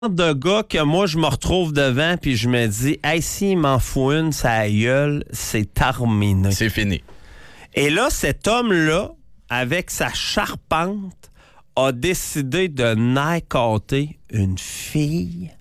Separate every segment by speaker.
Speaker 1: de gars que moi, je me retrouve devant puis je me dis, hey, s'il m'en fout une, sa gueule, c'est terminé.
Speaker 2: C'est fini.
Speaker 1: Et là, cet homme-là, avec sa charpente, a décidé de naicoter une fille.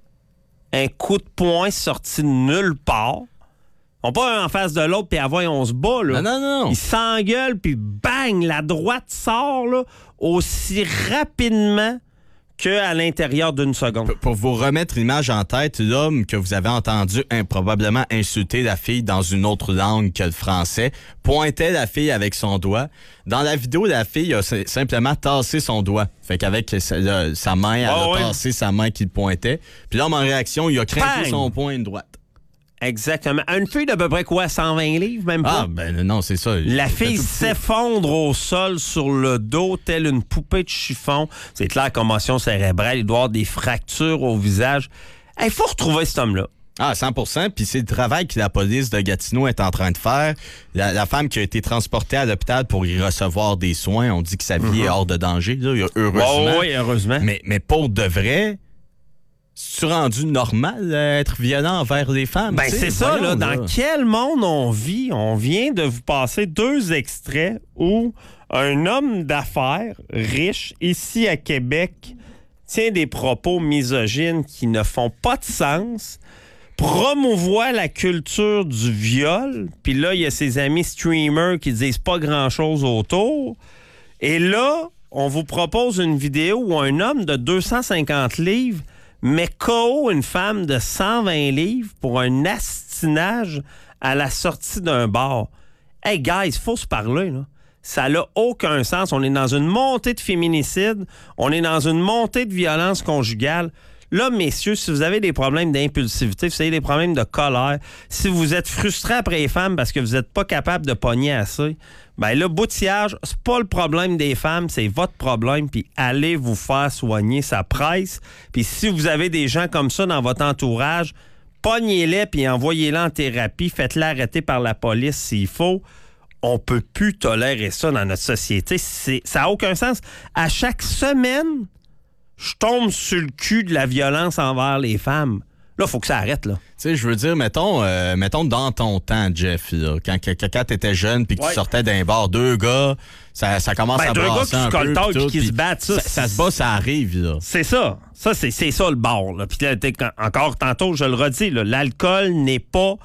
Speaker 1: Un coup de poing sorti de nulle part. On pas un en face de l'autre, puis avant, on se bat, là.
Speaker 2: Non.
Speaker 1: Il s'engueule, puis bang, la droite sort, là, aussi rapidement qu'à l'intérieur d'une seconde.
Speaker 2: Pour vous remettre l'image en tête, l'homme que vous avez entendu probablement insulter la fille dans une autre langue que le français pointait la fille avec son doigt. Dans la vidéo, la fille a simplement tassé son doigt. Fait qu'avec sa main, elle a tassé sa main qui le pointait. Puis l'homme, en réaction, il a craqué son poing de droite.
Speaker 1: Exactement. Une fille d'à peu près quoi, 120 livres, même pas?
Speaker 2: Ah, ben non, c'est ça.
Speaker 1: La fille s'effondre au sol sur le dos, telle une poupée de chiffon. C'est clair, commotion cérébrale, il doit avoir des fractures au visage. Il faut retrouver cet homme-là.
Speaker 2: Ah, 100%. Puis c'est le travail que la police de Gatineau est en train de faire. La femme qui a été transportée à l'hôpital pour y recevoir des soins, on dit que sa vie est hors de danger, là, heureusement.
Speaker 1: Oui, heureusement.
Speaker 2: Mais pour de vrai... C'est-tu rendu normal être violent envers les femmes?
Speaker 1: Ben c'est ça, là. Dans quel monde on vit? On vient de vous passer 2 extraits où un homme d'affaires riche, ici à Québec, tient des propos misogynes qui ne font pas de sens, promouvoit la culture du viol, puis là, il y a ses amis streamers qui disent pas grand-chose autour. Et là, on vous propose une vidéo où un homme de 250 livres mais KO une femme de 120 livres pour un astinage à la sortie d'un bar. Hey, guys, faut se parler, là. Ça n'a aucun sens. On est dans une montée de féminicide. On est dans une montée de violence conjugale. Là, messieurs, si vous avez des problèmes d'impulsivité, si vous avez des problèmes de colère, si vous êtes frustré après les femmes parce que vous n'êtes pas capable de pogner assez, ben là, boutillage, c'est pas le problème des femmes, c'est votre problème, puis allez vous faire soigner, ça presse. Puis si vous avez des gens comme ça dans votre entourage, pognez-les puis envoyez-les en thérapie, faites-les arrêter par la police s'il faut. On peut plus tolérer ça dans notre société. Ça n'a aucun sens. À chaque semaine, je tombe sur le cul de la violence envers les femmes. Là, il faut que ça arrête, là.
Speaker 2: Tu sais, je veux dire, mettons dans ton temps, Jeff, là, quand t'étais jeune puis que tu sortais d'un bar, 2 gars, ça commence à brasser un peu. 2 gars qui se battent, ça se bat, ça arrive, là.
Speaker 1: C'est ça. Ça, c'est ça, le bar, là. Puis là, encore tantôt, je le redis, là, l'alcool n'est pas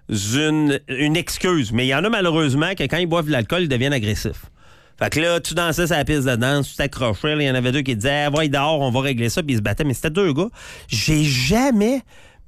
Speaker 1: une excuse. Mais il y en a, malheureusement, que quand ils boivent de l'alcool, ils deviennent agressifs. Fait que là, tu dansais sur la piste de danse, tu t'accrochais, il y en avait 2 qui disaient « Va dehors, on va régler ça », puis ils se battaient. Mais c'était 2 gars. J'ai jamais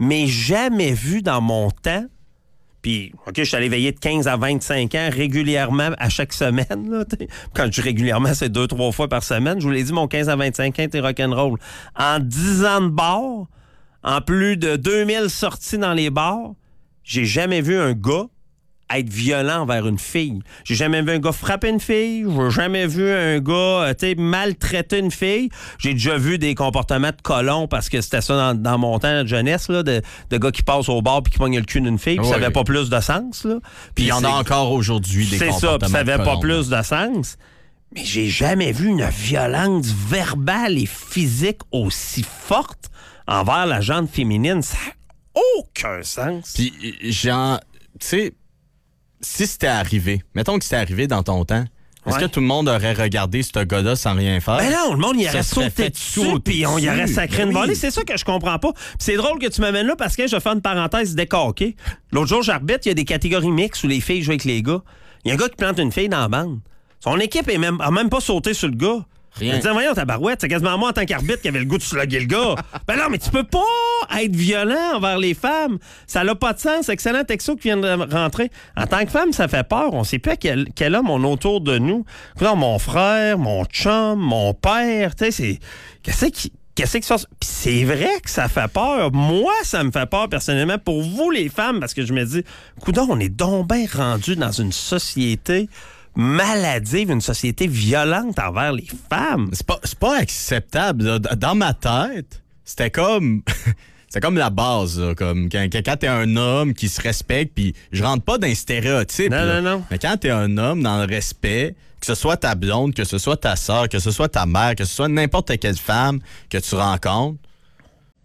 Speaker 1: vu dans mon temps, puis, OK, je suis allé veiller de 15 à 25 ans régulièrement à chaque semaine. Là, quand je dis régulièrement, c'est 2-3 fois par semaine. Je vous l'ai dit, mon 15 à 25 ans, t'es rock'n'roll. En 10 ans de bar, en plus de 2000 sorties dans les bars, j'ai jamais vu un gars être violent envers une fille. J'ai jamais vu un gars frapper une fille. J'ai jamais vu un gars maltraiter une fille. J'ai déjà vu des comportements de colons parce que c'était ça dans mon temps de jeunesse, là, de gars qui passent au bar puis qui pognent le cul d'une fille. Puis ça n'avait pas plus de sens. Là.
Speaker 2: Puis il y en a encore aujourd'hui des comportements de colons. C'est ça, puis ça n'avait pas plus de sens.
Speaker 1: Mais j'ai jamais vu une violence verbale et physique aussi forte envers la gente féminine. Ça n'a aucun sens.
Speaker 2: Puis genre, tu sais, si c'était arrivé, mettons que c'était arrivé dans ton temps, est-ce que tout le monde aurait regardé ce gars-là sans rien faire?
Speaker 1: Ben non, le monde y aurait sauté dessus, puis on y aurait sacré une volée. C'est ça que je comprends pas. Puis c'est drôle que tu m'amènes là parce que je fais une parenthèse décoquée. L'autre jour, j'arbitre, il y a des catégories mixtes où les filles jouent avec les gars. Il y a un gars qui plante une fille dans la bande. Son équipe a même pas sauté sur le gars.
Speaker 2: Rien.
Speaker 1: Disant, voyons, ta barouette, c'est quasiment moi en tant qu'arbitre qui avait le goût de slugger le gars. Ben non, mais tu peux pas être violent envers les femmes. Ça n'a pas de sens. Excellent texto qui vient de rentrer. En tant que femme, ça fait peur. On sait plus à quel homme on a autour de nous. Non, mon frère, mon chum, mon père, tu sais, c'est... Qu'est-ce qui se passe? Puis c'est vrai que ça fait peur. Moi, ça me fait peur personnellement. Pour vous, les femmes, parce que je me dis, coudonc, on est donc bien rendu dans une société maladive, une société violente envers les femmes.
Speaker 2: C'est pas acceptable. Là. Dans ma tête, c'était comme... C'est comme la base, là, comme quand t'es un homme qui se respecte, puis je rentre pas dans les stéréotypes.
Speaker 1: Non.
Speaker 2: Mais quand t'es un homme dans le respect, que ce soit ta blonde, que ce soit ta soeur, que ce soit ta mère, que ce soit n'importe quelle femme que tu rencontres,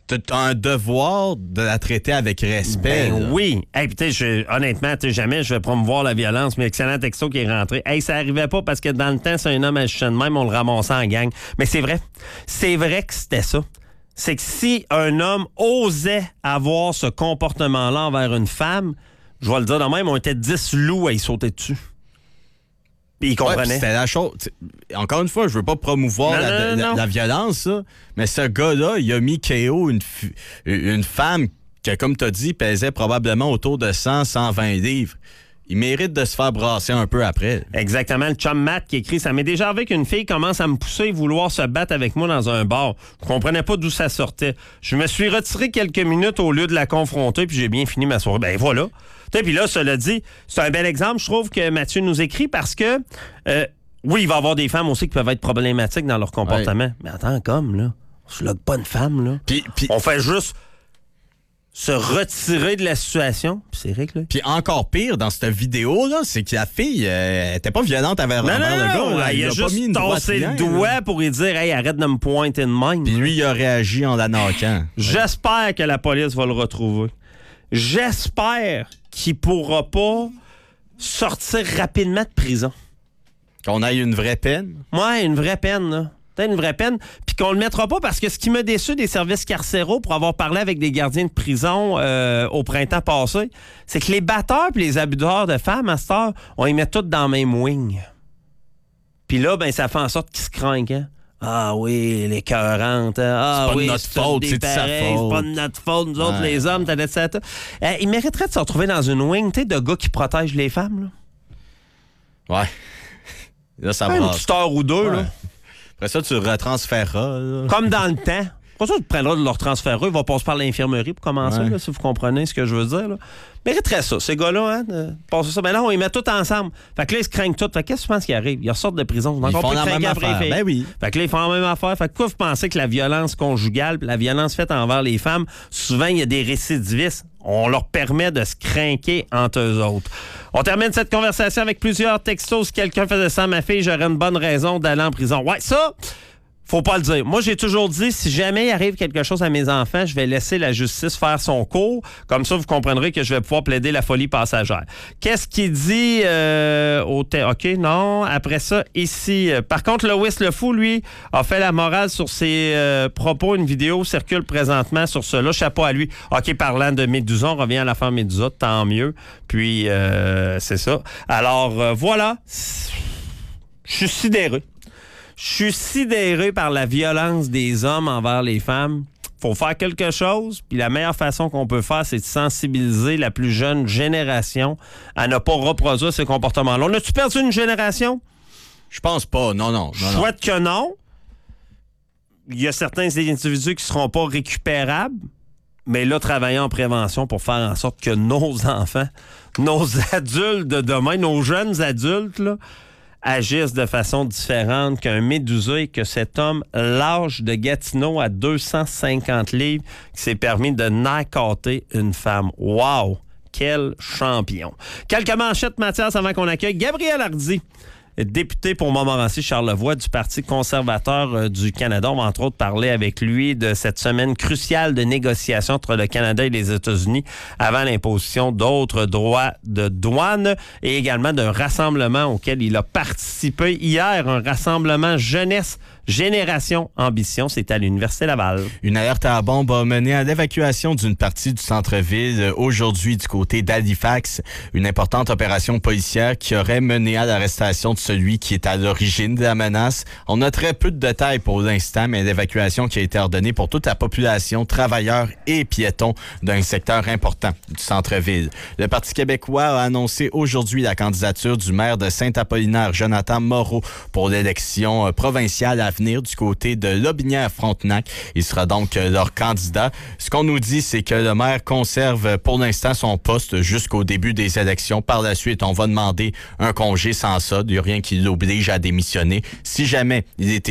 Speaker 2: t'as un devoir de la traiter avec respect.
Speaker 1: Ben
Speaker 2: là.
Speaker 1: oui. Hey, honnêtement, jamais je vais promouvoir la violence, mais excellent texto qui est rentré. Hey, ça arrivait pas parce que dans le temps, c'est un homme agissant de même, on le ramassait en gang. Mais c'est vrai. C'est vrai que c'était ça. C'est que si un homme osait avoir ce comportement-là envers une femme, je vais le dire de même, on était 10 loups à y sauter dessus. Puis il comprenait.
Speaker 2: C'était la chose. Encore une fois, je veux pas promouvoir la violence, là, mais ce gars-là, il a mis KO une femme qui, comme tu as dit, pesait probablement autour de 100-120 livres. Il mérite de se faire brasser un peu après.
Speaker 1: Exactement. Le chum Matt qui écrit « Ça m'est déjà arrivé qu'une fille commence à me pousser et vouloir se battre avec moi dans un bar. Je comprenais pas d'où ça sortait. Je me suis retiré quelques minutes au lieu de la confronter puis j'ai bien fini ma soirée. » Ben voilà. Puis là, cela dit, c'est un bel exemple, je trouve, que Mathieu nous écrit parce que, oui, il va y avoir des femmes aussi qui peuvent être problématiques dans leur comportement. Ouais. Mais attends, là, on se logue pas une femme, là. Puis on fait juste se retirer de la situation, puis c'est réglé.
Speaker 2: Puis encore pire, dans cette vidéo-là, c'est que la fille était pas violente envers le gars.
Speaker 1: Là, il a juste tassé le doigt pour lui dire « Hey, arrête de me pointer de même. »
Speaker 2: Puis lui, il a réagi en la knockant.
Speaker 1: J'espère que la police va le retrouver. J'espère qu'il pourra pas sortir rapidement de prison.
Speaker 2: Qu'on aille une vraie peine?
Speaker 1: Ouais, une vraie peine, là. Une vraie peine, puis qu'on le mettra pas parce que ce qui m'a déçu des services carcéraux pour avoir parlé avec des gardiens de prison au printemps passé, c'est que les batteurs et les abuseurs de femmes, à cette heure, on les met toutes dans la même wing. Puis là, ben ça fait en sorte qu'ils se craignent. Hein? Ah oui, les cœurantes. Ah
Speaker 2: c'est pas
Speaker 1: oui,
Speaker 2: de notre faute, c'est de sa faute.
Speaker 1: C'est pas de notre faute, nous autres, les hommes, t'as dit ça. Ils mériteraient de se retrouver dans une wing, tu sais, de gars qui protègent les femmes, là.
Speaker 2: Ouais. Là, ça va.
Speaker 1: Une petite heure ou deux, là.
Speaker 2: Après ça, tu retransféreras. Là.
Speaker 1: Comme dans le temps. Pourquoi ça, tu prendras de leur transférer? Ils vont passer par l'infirmerie pour commencer, là, si vous comprenez ce que je veux dire. Là. Mériterait ça, ces gars-là, hein, de passer ça. Mais là, on les met tous ensemble. Fait que là, ils se craignent tous. Fait que qu'est-ce que tu penses qui arrive? Ils ressortent de prison.
Speaker 2: Ils font la même affaire. Ben oui.
Speaker 1: Fait que là, ils font la même affaire. Fait que quoi, vous pensez que la violence conjugale, la violence faite envers les femmes, souvent, il y a des récidivistes. On leur permet de se craquer entre eux autres. On termine cette conversation avec plusieurs textos. Si quelqu'un faisait ça à ma fille, j'aurais une bonne raison d'aller en prison. Ouais, ça... Faut pas le dire. Moi, j'ai toujours dit, si jamais il arrive quelque chose à mes enfants, je vais laisser la justice faire son cours. Comme ça, vous comprendrez que je vais pouvoir plaider la folie passagère. Qu'est-ce qu'il dit OK, non. Après ça, ici. Par contre, Lois le Fou, lui, a fait la morale sur ses propos. Une vidéo circule présentement sur cela. Chapeau à lui. OK, parlant de Médusa, on revient à l'affaire Médusa. Tant mieux. Puis, c'est ça. Alors, voilà. Je suis sidéré. Je suis sidéré par la violence des hommes envers les femmes. Faut faire quelque chose, puis la meilleure façon qu'on peut faire, c'est de sensibiliser la plus jeune génération à ne pas reproduire ce comportement-là. On a-tu perdu une génération?
Speaker 2: Je pense pas. Non.
Speaker 1: Je souhaite que non. Il y a certains individus qui ne seront pas récupérables, mais là, travaillons en prévention pour faire en sorte que nos enfants, nos adultes de demain, nos jeunes adultes, là, agissent de façon différente qu'un Médusa et que cet homme, l'âge de Gatineau à 250 livres, qui s'est permis de naccater une femme. Wow! Quel champion! Quelques manchettes, Mathias, avant qu'on accueille Gabriel Hardy, député pour Montmorency-Charlevoix du Parti conservateur du Canada. On va entre autres parler avec lui de cette semaine cruciale de négociation entre le Canada et les États-Unis avant l'imposition d'autres droits de douane et également d'un rassemblement auquel il a participé hier, un rassemblement jeunesse Génération Ambition, c'est à l'Université Laval.
Speaker 2: Une alerte à bombe a mené à l'évacuation d'une partie du centre-ville aujourd'hui du côté d'Halifax. Une importante opération policière qui aurait mené à l'arrestation de celui qui est à l'origine de la menace. On a très peu de détails pour l'instant, mais l'évacuation qui a été ordonnée pour toute la population, travailleurs et piétons d'un secteur important du centre-ville. Le Parti québécois a annoncé aujourd'hui la candidature du maire de Saint-Apollinaire, Jonathan Moreau, pour l'élection provinciale à venir du côté de Lobinière-Frontenac. Il sera donc leur candidat. Ce qu'on nous dit, c'est que le maire conserve pour l'instant son poste jusqu'au début des élections. Par la suite, on va demander un congé sans ça. Il n'y a rien qui l'oblige à démissionner. Si jamais il est élu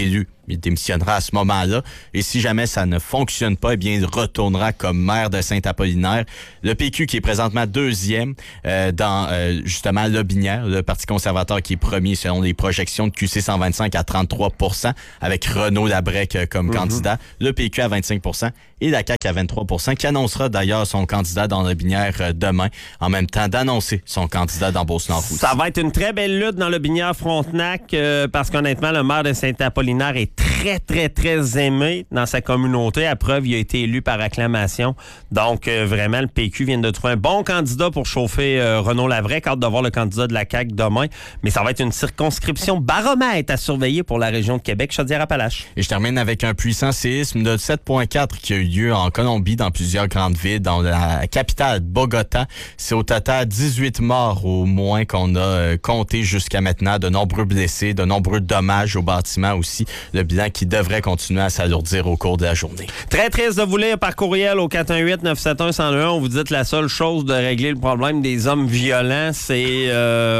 Speaker 2: Il démissionnera à ce moment-là. Et si jamais ça ne fonctionne pas, eh bien, il retournera comme maire de Saint-Apollinaire. Le PQ qui est présentement deuxième dans justement Lotbinière, le Parti conservateur qui est premier selon les projections de QC 125 à 33 % avec Renaud Labrec comme candidat. Le PQ à 25 % et la CAQ à 23 % qui annoncera d'ailleurs son candidat dans Lotbinière demain, en même temps d'annoncer son candidat dans Beauce-Nord-Routier.
Speaker 1: Ça va être une très belle lutte dans Lotbinière-Frontenac parce qu'honnêtement, le maire de Saint-Apollinaire est très, très, très aimé dans sa communauté. À preuve, il a été élu par acclamation. Donc, vraiment, le PQ vient de trouver un bon candidat pour chauffer Renaud Labrec. Hâte de voir le candidat de la CAQ demain. Mais ça va être une circonscription baromètre à surveiller pour la région de Québec, Chaudière-Appalaches.
Speaker 2: Et je termine avec un puissant séisme de 7,4 qui a eu lieu en Colombie, dans plusieurs grandes villes, dans la capitale Bogota. C'est au total 18 morts au moins qu'on a compté jusqu'à maintenant, de nombreux blessés, de nombreux dommages au bâtiment aussi. Le bilan qui devrait continuer à s'alourdir au cours de la journée.
Speaker 1: Très triste de vous lire par courriel au 418-971-1001. On vous dit que la seule chose de régler le problème des hommes violents, c'est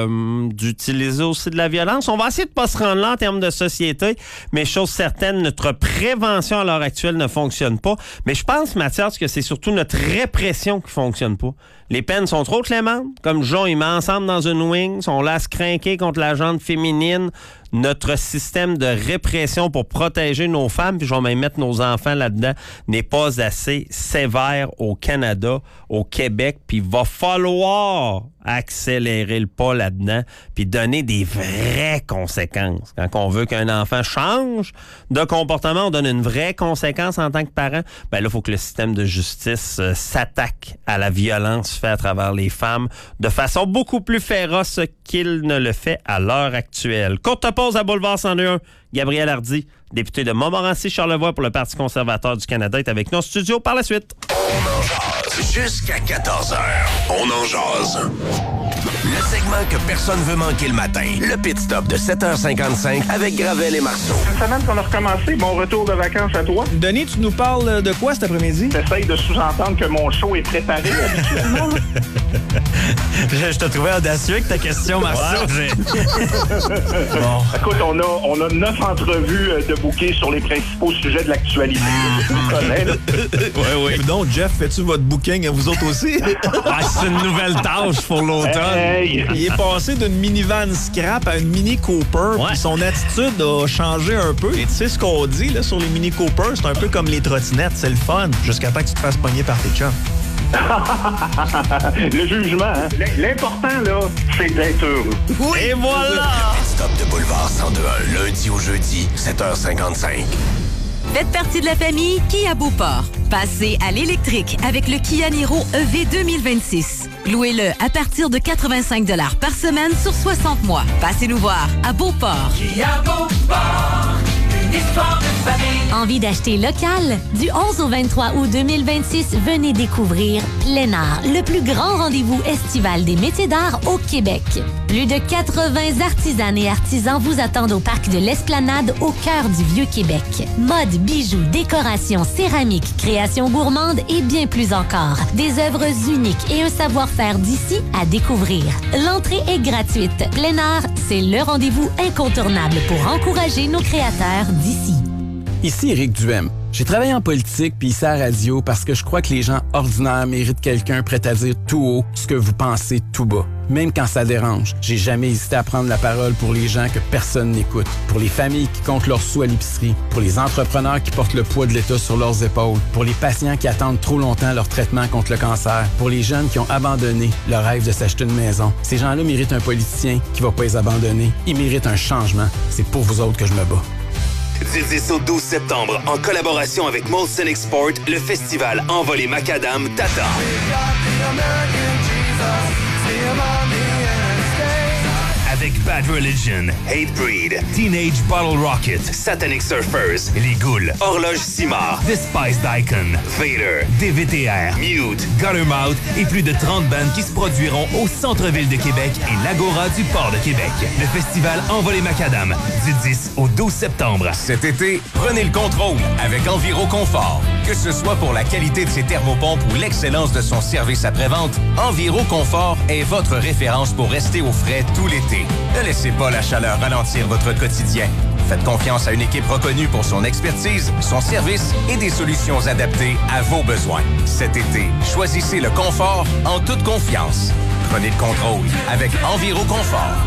Speaker 1: d'utiliser aussi de la violence. On va essayer de pas se rendre là en termes de société, mais chose certaine, notre prévention à l'heure actuelle ne fonctionne pas. Mais je pense, Mathias, que c'est surtout notre répression qui fonctionne pas. Les peines sont trop clémentes. Comme Jean, ils met ensemble dans une wing, on laisse craquer contre la gente féminine. Notre système de répression pour protéger nos femmes, puis je vais même mettre nos enfants là-dedans, n'est pas assez sévère au Canada, au Québec, puis il va falloir accélérer le pas là-dedans, puis donner des vraies conséquences. Quand on veut qu'un enfant change de comportement, on donne une vraie conséquence en tant que parent. Ben là, il faut que le système de justice s'attaque à la violence faite à travers les femmes de façon beaucoup plus féroce qu'il ne le fait à l'heure actuelle. Courte pause à Boulevard 101. Gabriel Hardy, député de Montmorency-Charlevoix pour le Parti conservateur du Canada, est avec nous en studio par la suite.
Speaker 3: On en jase jusqu'à 14h. On en jase. Le segment que personne veut manquer le matin. Le Pit Stop de 7h55 avec Gravel et Marceau.
Speaker 4: Une semaine qu'on a recommencé. Bon retour de vacances à toi.
Speaker 5: Denis, tu nous parles de quoi cet après-midi?
Speaker 4: J'essaye de sous-entendre que mon show est préparé habituellement.
Speaker 5: Je te trouvais audacieux avec ta question, Marceau.
Speaker 4: Bon. Écoute, on a 9 entrevues de bouquets sur les principaux sujets de l'actualité. Tu me connais, là.
Speaker 5: Oui. Donc, Jeff, fais-tu votre booking à vous autres aussi?
Speaker 1: C'est une nouvelle tâche pour l'automne.
Speaker 4: Hey.
Speaker 5: Il est passé d'une minivan scrap à une Mini Cooper, puis son attitude a changé un peu. Et tu sais ce qu'on dit là, sur les Mini Cooper, c'est un peu comme les trottinettes, c'est le fun, jusqu'à temps que tu te fasses pogner par tes chums.
Speaker 4: Le jugement, hein? L'important, là, c'est d'être heureux.
Speaker 1: Oui. Et voilà!
Speaker 3: Le Pit Stop de Boulevard 102.1, lundi au jeudi, 7h55.
Speaker 6: Faites partie de la famille Kia Beauport. Passez à l'électrique avec le Kia Niro EV 2026. Louez-le à partir de 85 $ par semaine sur 60 mois. Passez-nous voir à Beauport.
Speaker 7: Kia Beauport, une histoire de famille.
Speaker 8: Envie d'acheter local? Du 11 au 23 août 2026, venez découvrir Plein Art, le plus grand rendez-vous estival des métiers d'art au Québec. Plus de 80 artisanes et artisans vous attendent au parc de l'Esplanade au cœur du Vieux-Québec. Mode, bijoux, décoration, céramique, création gourmande et bien plus encore. Des œuvres uniques et un savoir-faire d'ici à découvrir. L'entrée est gratuite. Plein Art, c'est le rendez-vous incontournable pour encourager nos créateurs d'ici.
Speaker 9: Ici Éric Duhem. J'ai travaillé en politique puis ici à la radio parce que je crois que les gens ordinaires méritent quelqu'un prêt à dire tout haut ce que vous pensez tout bas. Même quand ça dérange, j'ai jamais hésité à prendre la parole pour les gens que personne n'écoute, pour les familles qui comptent leurs sous à l'épicerie, pour les entrepreneurs qui portent le poids de l'État sur leurs épaules, pour les patients qui attendent trop longtemps leur traitement contre le cancer, pour les jeunes qui ont abandonné leur rêve de s'acheter une maison. Ces gens-là méritent un politicien qui va pas les abandonner. Ils méritent un changement. C'est pour vous autres que je me bats.
Speaker 3: Du 10 au 12 septembre, en collaboration avec Molson Export, le festival Envolé Macadam t'attend. Avec Bad Religion, Hatebreed, Teenage Bottle Rocket, Satanic Surfers, Les Ghouls, Horloge Simard, Despised Icon, Vader, DVTR, Mute, Guttermouth et plus de 30 bandes qui se produiront au centre-ville de Québec et l'Agora du Port de Québec. Le festival Envolé Macadam, du 10 au 12 septembre. Cet été, prenez le contrôle avec Enviro Confort. Que ce soit pour la qualité de ses thermopompes ou l'excellence de son service après-vente, Enviro Confort est votre référence pour rester au frais tout l'été. Ne laissez pas la chaleur ralentir votre quotidien.
Speaker 10: Faites confiance à une équipe reconnue pour son expertise, son service et des solutions adaptées à vos besoins. Cet été, choisissez le confort en toute confiance. Prenez le contrôle avec EnviroConfort.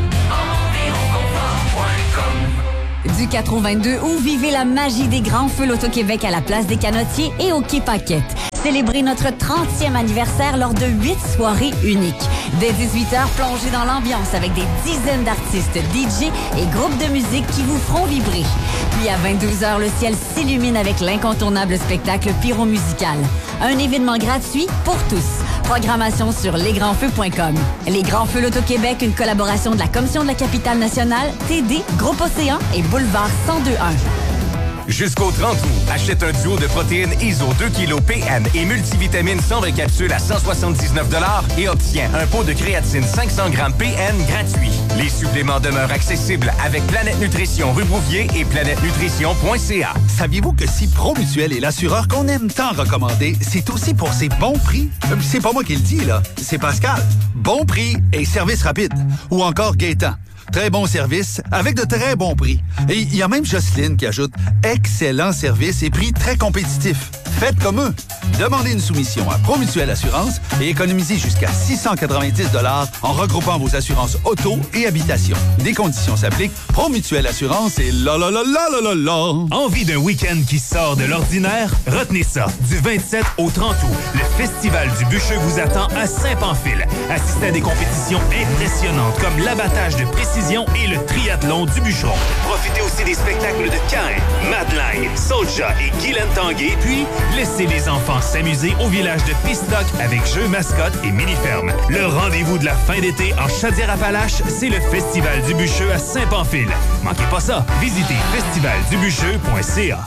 Speaker 11: Du 4 au 22 août, vivez la magie des grands feux l'Auto-Québec à la place des Canotiers et au Quai Paquette. Célébrez notre 30e anniversaire lors de 8 soirées uniques. Dès 18h, plongez dans l'ambiance avec des dizaines d'artistes, DJ et groupes de musique qui vous feront vibrer. Puis à 22h, le ciel s'illumine avec l'incontournable spectacle pyromusical. Un événement gratuit pour tous. Programmation sur lesgrandsfeux.com. Les Grands Feux l'Auto-Québec, une collaboration de la Commission de la Capitale nationale, TD, Groupe Océan et Boulevard 1021.
Speaker 10: Jusqu'au 30 août, achète un duo de protéines ISO 2 kg PN et multivitamines 120 capsules à 179 $ et obtiens un pot de créatine 500 g PN gratuit. Les suppléments demeurent accessibles avec Planète Nutrition rue Bouvier et planètenutrition.ca.
Speaker 12: Saviez-vous que si Promutuel est l'assureur qu'on aime tant recommander, c'est aussi pour ses bons prix? C'est pas moi qui le dis, là. C'est Pascal. Bon prix et service rapide. Ou encore Gaétan. Très bon service, avec de très bons prix. Et il y a même Jocelyne qui ajoute « Excellent service et prix très compétitifs ». Faites comme eux. Demandez une soumission à Promutuel Assurance et économisez jusqu'à 690 $ en regroupant vos assurances auto et habitation. Des conditions s'appliquent. Promutuel Assurance et la la la la la la la.
Speaker 3: Envie d'un week-end qui sort de l'ordinaire? Retenez ça. Du 27 au 30 août, le Festival du Bûcheux vous attend à Saint-Pamphile. Assistez à des compétitions impressionnantes comme l'abattage de précision et le triathlon du bûcheron. Profitez aussi des spectacles de Cain, Madeleine, Soulja et Guylaine Tanguay, puis laissez les enfants s'amuser au village de Pistock avec jeux, mascottes et mini-fermes. Le rendez-vous de la fin d'été en Chaudière-Appalaches, c'est le Festival du Bûcheux à Saint-Pamphile. Manquez pas ça. Visitez festivaldubûcheux.ca.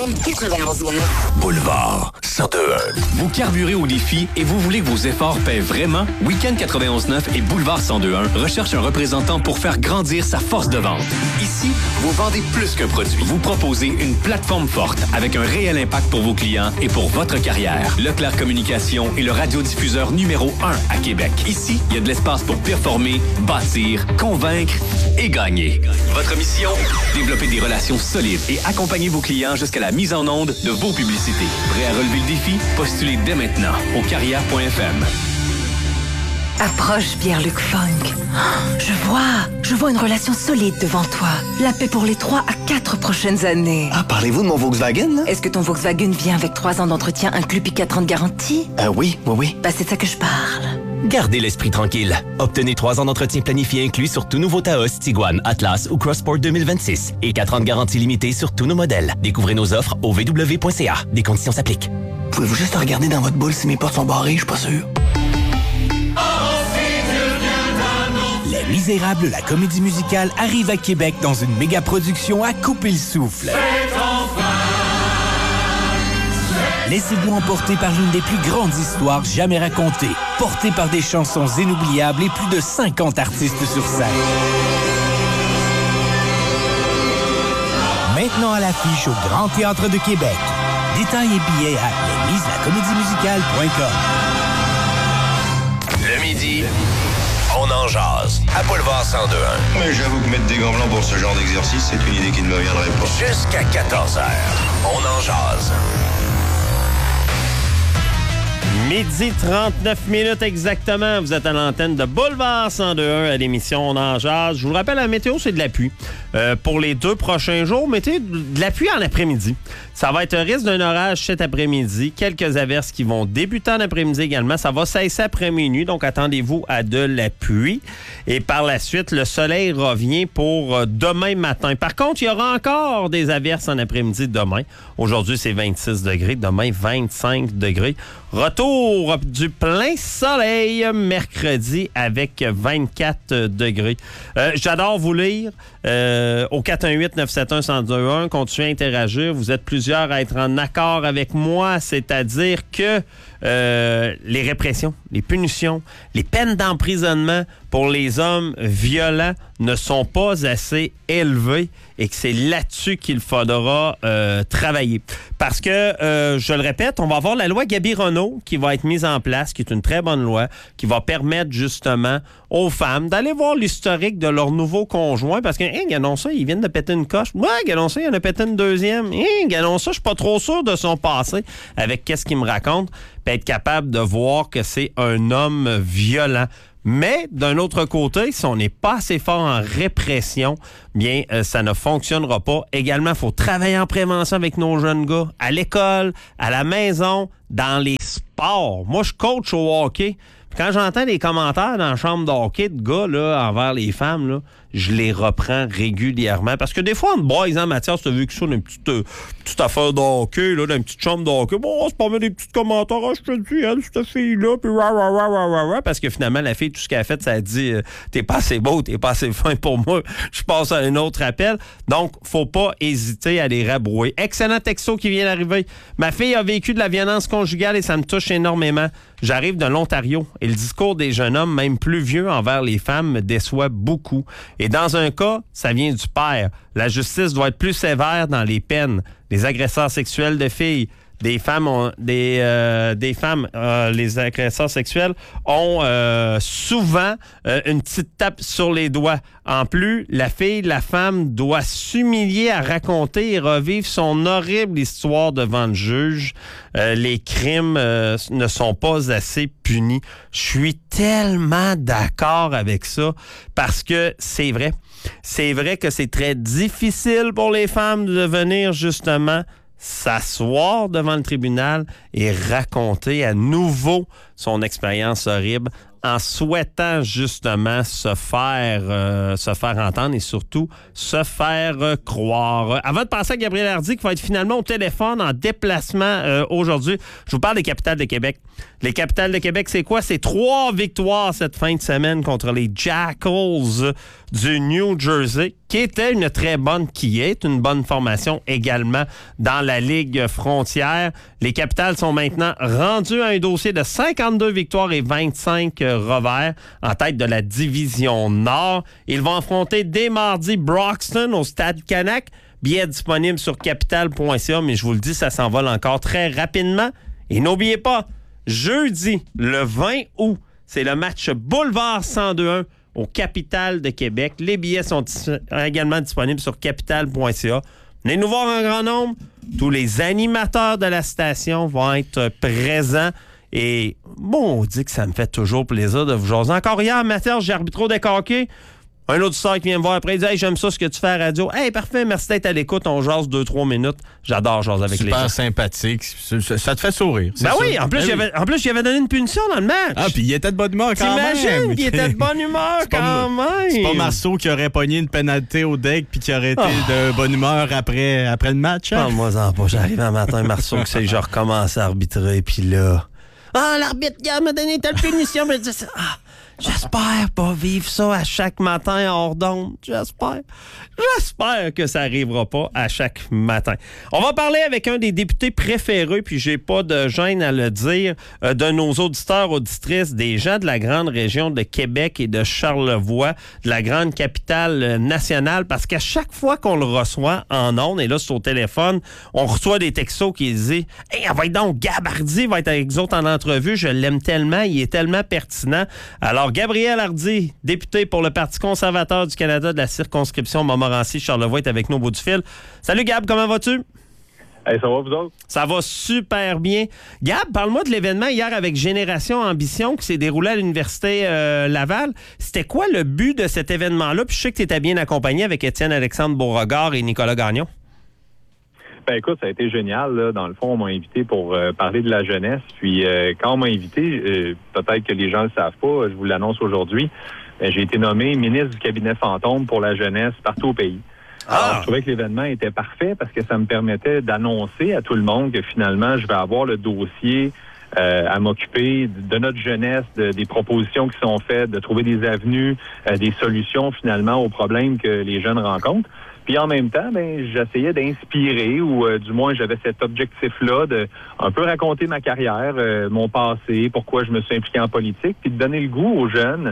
Speaker 13: Boulevard 102.1. Vous carburez au défi et vous voulez que vos efforts paient vraiment? Week-end 91.9 et Boulevard 102.1 recherchent un représentant pour faire grandir sa force de vente. Ici, vous vendez plus qu'un produit. Vous proposez une plateforme forte avec un réel impact pour vos clients et pour votre carrière. Leclerc Communication est le radiodiffuseur numéro 1 à Québec. Ici, il y a de l'espace pour performer, bâtir, convaincre et gagner. Votre mission? Développer des relations solides et accompagner vos clients jusqu'à la mise en onde de vos publicités. Prêt à relever le défi? Postulez dès maintenant au carrière.fm.
Speaker 14: Approche Pierre-Luc Funk. Je vois une relation solide devant toi. La paix pour les 3 à 4 prochaines années.
Speaker 15: Ah, parlez-vous de mon Volkswagen, là?
Speaker 14: Est-ce que ton Volkswagen vient avec 3 ans d'entretien inclus puis 4 ans de garantie?
Speaker 15: Oui.
Speaker 14: Bah, c'est de ça que je parle.
Speaker 16: Gardez l'esprit tranquille. Obtenez 3 ans d'entretien planifié inclus sur tout nouveau Taos, Tiguan, Atlas ou Crossport 2026 et 4 ans de garantie limitée sur tous nos modèles. Découvrez nos offres au vw.ca. Des conditions s'appliquent.
Speaker 15: Pouvez-vous juste regarder dans votre boule si mes portes sont barrées? Je suis pas sûr.
Speaker 17: Les Misérables, la comédie musicale, arrive à Québec dans une méga production à couper le souffle. Laissez-vous emporter par l'une des plus grandes histoires jamais racontées, portée par des chansons inoubliables et plus de 50 artistes sur scène. Maintenant à l'affiche au Grand Théâtre de Québec. Détails et billets à lesmises-la-comédie-musicale.com.
Speaker 13: Le midi, on en jase à Boulevard 102.1.
Speaker 18: Mais j'avoue que mettre des gants blancs pour ce genre d'exercice, c'est une idée qui ne me viendrait pas.
Speaker 13: Jusqu'à 14h, on en jase.
Speaker 1: Midi 39 minutes exactement. Vous êtes à l'antenne de Boulevard 102.1 à l'émission On en jase. Je vous le rappelle, la météo, c'est de la pluie. Pour les 2 prochains jours, mettez de la pluie en après-midi. Ça va être un risque d'un orage cet après-midi. Quelques averses qui vont débuter en après-midi également. Ça va cesser après minuit, donc attendez-vous à de la pluie. Et par la suite, le soleil revient pour demain matin. Par contre, il y aura encore des averses en après-midi demain. Aujourd'hui, c'est 26 degrés. Demain, 25 degrés. Retour du plein soleil mercredi avec 24 degrés. J'adore vous lire. Au 418-971-1021, continuez à interagir. Vous êtes plusieurs à être en accord avec moi, c'est-à-dire que les répressions, les punitions, les peines d'emprisonnement pour les hommes violents ne sont pas assez élevés et que c'est là-dessus qu'il faudra travailler. Parce que, je le répète, on va avoir la loi Gabi-Renault qui va être mise en place, qui est une très bonne loi, qui va permettre justement aux femmes d'aller voir l'historique de leur nouveau conjoint parce que, regardons ça, ils viennent de péter une coche. Ouais, regardons ça, il en a pété une deuxième. Regardons ça, je suis pas trop sûr de son passé avec qu'est-ce qu'il me raconte. Puis être capable de voir que c'est un homme violent. Mais, d'un autre côté, si on n'est pas assez fort en répression, bien, ça ne fonctionnera pas. Également, il faut travailler en prévention avec nos jeunes gars, à l'école, à la maison, dans les sports. Moi, je coach au hockey. Puis quand j'entends des commentaires dans la chambre de hockey de gars là, envers les femmes, là, je les reprends régulièrement. Parce que des fois, on boys, Mathias, tu as vu que ça, d'une petite affaire de hockey, là, d'une petite chambre de hockey. Bon, on se permet des petits commentaires. Ah, je te dis, elle, cette fille-là, puis parce que finalement, la fille, tout ce qu'elle a fait, ça a dit t'es pas assez beau, t'es pas assez fin pour moi. Je passe à un autre appel. Donc, faut pas hésiter à les rabrouer. Excellent texto qui vient d'arriver. Ma fille a vécu de la violence conjugale et ça me touche énormément. J'arrive de l'Ontario et le discours des jeunes hommes, même plus vieux envers les femmes, me déçoit beaucoup. Et dans un cas, ça vient du père. La justice doit être plus sévère dans les peines. Les agresseurs sexuels de filles, les agresseurs sexuels ont souvent une petite tape sur les doigts. En plus, la femme doit s'humilier à raconter et revivre son horrible histoire devant le juge. Les crimes ne sont pas assez punis. Je suis tellement d'accord avec ça parce que c'est vrai. C'est vrai que c'est très difficile pour les femmes de venir justement s'asseoir devant le tribunal et raconter à nouveau son expérience horrible en souhaitant justement se faire entendre et surtout se faire croire. Avant de passer à Gabriel Hardy qui va être finalement au téléphone en déplacement aujourd'hui, je vous parle des Capitales de Québec. Les Capitales de Québec, c'est quoi? C'est 3 victoires cette fin de semaine contre les Jackals du New Jersey, qui est une bonne formation également dans la Ligue frontière. Les Capitales sont maintenant rendus à un dossier de 52 victoires et 25 revers en tête de la division Nord. Ils vont affronter dès mardi Broxton au Stade Canac. Billet disponible sur capital.ca, mais je vous le dis, ça s'envole encore très rapidement. Et n'oubliez pas, jeudi, le 20 août, c'est le match Boulevard 102.1 au Capitales de Québec. Les billets sont également disponibles sur capital.ca. Venez nous voir en grand nombre. Tous les animateurs de la station vont être présents. Et bon, on dit que ça me fait toujours plaisir de vous jaser. Encore hier, Mathias, j'ai arbitré au hockey. Un autre star qui vient me voir après, il dit « Hey, j'aime ça ce que tu fais à la radio. » « Hey, parfait, merci d'être à l'écoute. On jase 2-3 minutes. » J'adore jaser avec les gens.
Speaker 2: Super sympathique. Ça te fait sourire.
Speaker 1: Ben oui, en plus, j'avais donné une punition dans le match.
Speaker 2: Ah, puis il était de bonne humeur quand même.
Speaker 1: T'imagines, il était de bonne humeur quand même.
Speaker 2: C'est pas Marceau qui aurait pogné une pénalité au deck puis qui aurait été de bonne humeur après le match. Hein?
Speaker 1: Parle-moi-en pas. J'arrive un matin, Marceau, que je recommence à arbitrer, puis là... Ah, l'arbitre m'a donné telle punition. Mais j'espère pas vivre ça à chaque matin hors d'onde. J'espère que ça arrivera pas à chaque matin. On va parler avec un des députés préférés, puis j'ai pas de gêne à le dire, de nos auditeurs, auditrices, des gens de la grande région de Québec et de Charlevoix, de la grande capitale nationale, parce qu'à chaque fois qu'on le reçoit en ondes, et là, c'est au téléphone, on reçoit des textos qui disent « Hey, va être donc Gab Hardy, va être avec nous autres en entrevue, je l'aime tellement, il est tellement pertinent. » Alors, Gabriel Hardy, député pour le Parti conservateur du Canada de la circonscription Montmorency-Charlevoix, est avec nous au bout du fil. Salut Gab, comment vas-tu?
Speaker 19: Hey, ça va vous autres?
Speaker 1: Ça va super bien. Gab, parle-moi de l'événement hier avec Génération Ambition qui s'est déroulé à l'Université Laval. C'était quoi le but de cet événement-là? Puis je sais que tu étais bien accompagné avec Étienne-Alexandre Beauregard et Nicolas Gagnon.
Speaker 19: Ben écoute, ça a été génial. Là. Dans le fond, on m'a invité pour parler de la jeunesse. Puis quand on m'a invité, peut-être que les gens ne le savent pas, je vous l'annonce aujourd'hui, j'ai été nommé ministre du cabinet fantôme pour la jeunesse partout au pays. Alors, je trouvais que l'événement était parfait parce que ça me permettait d'annoncer à tout le monde que finalement, je vais avoir le dossier à m'occuper de notre jeunesse, des propositions qui sont faites, de trouver des avenues, des solutions finalement aux problèmes que les jeunes rencontrent. Puis en même temps, j'essayais d'inspirer, ou du moins j'avais cet objectif-là de un peu raconter ma carrière, mon passé, pourquoi je me suis impliqué en politique, puis de donner le goût aux jeunes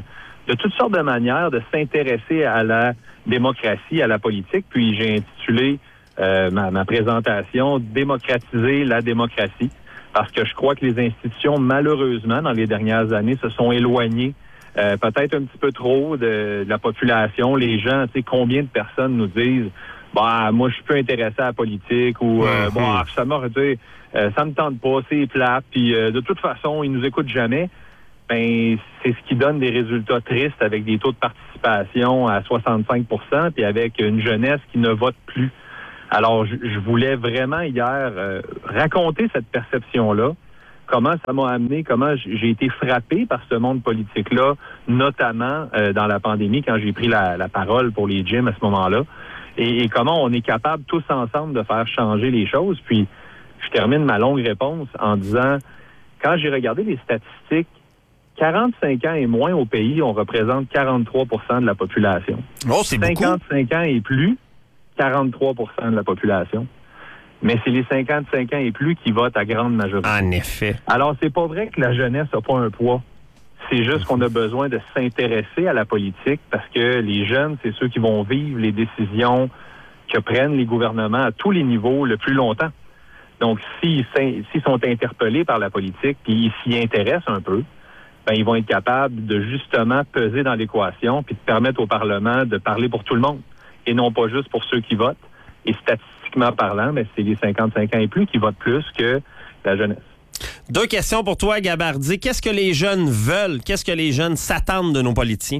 Speaker 19: de toutes sortes de manières de s'intéresser à la démocratie, à la politique. Puis j'ai intitulé ma présentation « Démocratiser la démocratie », parce que je crois que les institutions, malheureusement, dans les dernières années, se sont éloignées peut-être un petit peu trop de la population. Les gens, tu sais, combien de personnes nous disent « Bah, moi, je suis peu intéressé à la politique » ou bon, ça m'aurait dit ça me tente pas, c'est plate, puis de toute façon, ils nous écoutent jamais. » Ben, c'est ce qui donne des résultats tristes avec des taux de participation à 65 % puis avec une jeunesse qui ne vote plus. Alors, je voulais vraiment hier raconter cette perception-là, comment ça m'a amené, comment j'ai été frappé par ce monde politique-là, notamment dans la pandémie, quand j'ai pris la parole pour les gyms à ce moment-là, et comment on est capable tous ensemble de faire changer les choses. Puis, je termine ma longue réponse en disant, quand j'ai regardé les statistiques, 45 ans et moins au pays, on représente 43 % de la population.
Speaker 1: Oh, c'est
Speaker 19: 55 ans et plus, 43 % de la population. Mais c'est les 55 ans et plus qui votent à grande majorité.
Speaker 1: En effet.
Speaker 19: Alors, c'est pas vrai que la jeunesse n'a pas un poids. C'est juste qu'on a besoin de s'intéresser à la politique parce que les jeunes, c'est ceux qui vont vivre les décisions que prennent les gouvernements à tous les niveaux le plus longtemps. Donc, s'ils sont interpellés par la politique puis ils s'y intéressent un peu, ben, ils vont être capables de justement peser dans l'équation puis de permettre au Parlement de parler pour tout le monde et non pas juste pour ceux qui votent. Et statistiquement parlant, ben, c'est les 55 ans et plus qui votent plus que la jeunesse.
Speaker 1: 2 questions pour toi, Gabardi. Qu'est-ce que les jeunes veulent? Qu'est-ce que les jeunes s'attendent de nos politiciens?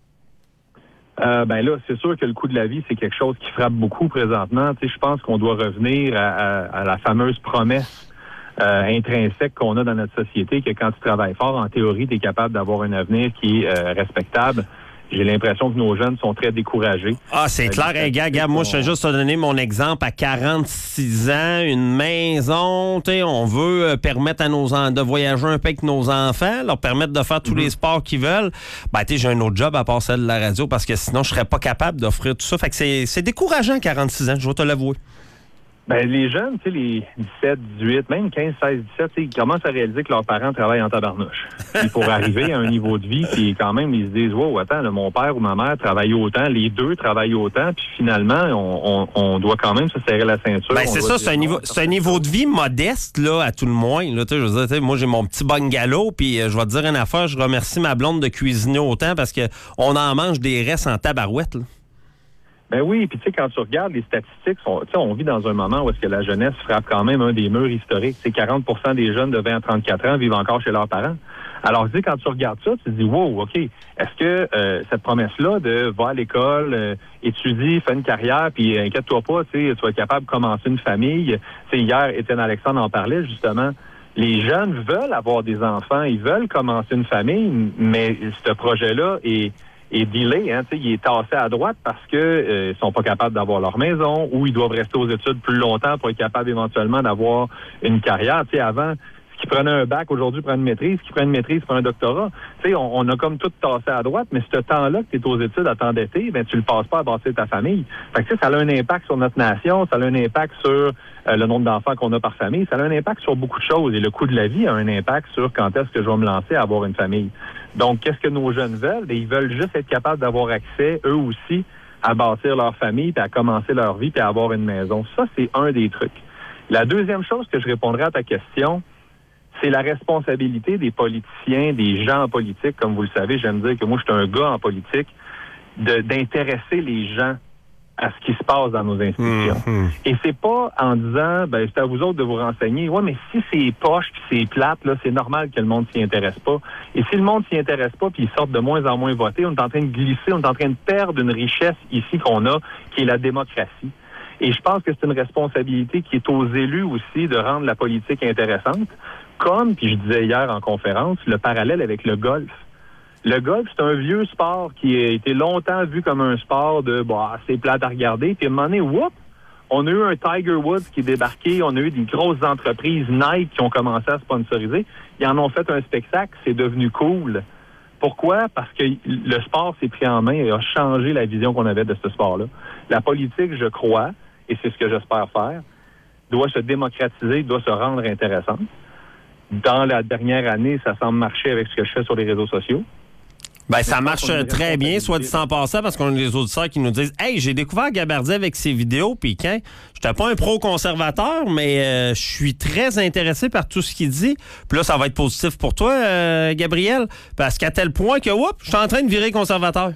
Speaker 19: Ben là, c'est sûr que le coût de la vie, c'est quelque chose qui frappe beaucoup présentement. Tu sais, je pense qu'on doit revenir à la fameuse promesse intrinsèque qu'on a dans notre société, que quand tu travailles fort, en théorie, tu es capable d'avoir un avenir qui est respectable. J'ai l'impression que nos jeunes sont très découragés.
Speaker 1: Ah, c'est clair. Hey, gars, moi, je vais juste te donner mon exemple. À 46 ans, une maison, on veut permettre à de voyager un peu avec nos enfants, leur permettre de faire tous les sports qu'ils veulent. Ben, j'ai un autre job à part celle de la radio parce que sinon, je serais pas capable d'offrir tout ça. Fait que c'est décourageant à 46 ans, je vais te l'avouer.
Speaker 19: Ben, les jeunes, tu sais, les 17, 18, même 15, 16, 17, ils commencent à réaliser que leurs parents travaillent en tabarnouche. Puis pour arriver à un niveau de vie, puis quand même, ils se disent, wow, attends, là, mon père ou ma mère travaillent autant, les deux travaillent autant, puis finalement, on doit quand même se serrer la ceinture.
Speaker 1: Ben, c'est ça, c'est un niveau de vie modeste, là, à tout le moins. Là, je veux dire, moi, j'ai mon petit bungalow, puis je vais te dire une affaire, je remercie ma blonde de cuisiner autant parce que on en mange des restes en tabarouette, là.
Speaker 19: Ben oui, puis tu sais, quand tu regardes les statistiques, on vit dans un moment où est-ce que la jeunesse frappe quand même un des murs historiques. C'est 40 % des jeunes de 20 à 34 ans vivent encore chez leurs parents. Alors, tu sais, quand tu regardes ça, tu te dis, wow, OK, est-ce que cette promesse-là de va à l'école, étudie, fais une carrière, puis inquiète-toi pas, tu sais, tu vas être capable de commencer une famille. Tu sais, hier, Étienne Alexandre en parlait, justement. Les jeunes veulent avoir des enfants, ils veulent commencer une famille, mais ce projet-là est delay, hein, il est tassé à droite parce que ils sont pas capables d'avoir leur maison ou ils doivent rester aux études plus longtemps pour être capables éventuellement d'avoir une carrière. Tu sais, avant, ce qui prenait un bac, aujourd'hui prend une maîtrise, ce qui prend une maîtrise prend un doctorat. Tu sais, on a comme tout tassé à droite, mais ce temps-là que tu es aux études à t'endetter, ben tu le passes pas à bâtir ta famille. Fait que ça a un impact sur notre nation, ça a un impact sur le nombre d'enfants qu'on a par famille, ça a un impact sur beaucoup de choses et le coût de la vie a un impact sur quand est-ce que je vais me lancer à avoir une famille. Donc, qu'est-ce que nos jeunes veulent? Bien, ils veulent juste être capables d'avoir accès, eux aussi, à bâtir leur famille, puis à commencer leur vie, puis à avoir une maison. Ça, c'est un des trucs. La deuxième chose que je répondrai à ta question, c'est la responsabilité des politiciens, des gens en politique. Comme vous le savez, j'aime dire que moi, je suis un gars en politique, d'intéresser les gens à ce qui se passe dans nos institutions. Et c'est pas en disant, ben c'est à vous autres de vous renseigner. Ouais, mais si c'est poche puis c'est plate, là, c'est normal que le monde s'y intéresse pas. Et si le monde s'y intéresse pas puis ils sortent de moins en moins voter, on est en train de glisser, on est en train de perdre une richesse ici qu'on a, qui est la démocratie. Et je pense que c'est une responsabilité qui est aux élus aussi de rendre la politique intéressante. Comme, puis je disais hier en conférence, le parallèle avec le golf. Le golf, c'est un vieux sport qui a été longtemps vu comme un sport de c'est plate à regarder. Puis à un moment donné, on a eu un Tiger Woods qui est débarqué, on a eu des grosses entreprises Nike qui ont commencé à sponsoriser. Ils en ont fait un spectacle, c'est devenu cool. Pourquoi? Parce que le sport s'est pris en main et a changé la vision qu'on avait de ce sport-là. La politique, je crois, et c'est ce que j'espère faire, doit se démocratiser, doit se rendre intéressante. Dans la dernière année, ça semble marcher avec ce que je fais sur les réseaux sociaux.
Speaker 1: Ben, ça marche très bien, soit dit en passant, parce qu'on a des auditeurs qui nous disent « Hey, j'ai découvert Gabardi avec ses vidéos, puis quand j'étais pas un pro-conservateur, mais je suis très intéressé par tout ce qu'il dit. » Puis là, ça va être positif pour toi, Gabriel, parce qu'à tel point que, je suis en train de virer conservateur.